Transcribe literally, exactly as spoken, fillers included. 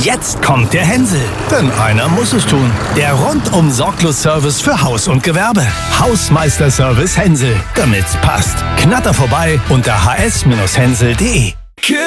Jetzt kommt der Hänsel. Denn einer muss es tun. Der rundum sorglos Service für Haus und Gewerbe. Hausmeister Service Hänsel. Damit's passt. Knatter vorbei unter h s Bindestrich hänsel punkt de.